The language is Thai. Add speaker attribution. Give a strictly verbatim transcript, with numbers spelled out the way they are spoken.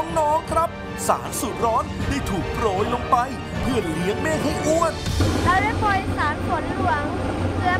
Speaker 1: น้องๆครับสารสูตรร้อนได้ถูกโปรยลงไปเพื่อเลี้ยงเมฆให้อ้วน
Speaker 2: เราได้โปรยสารฝนหลวงเกลือ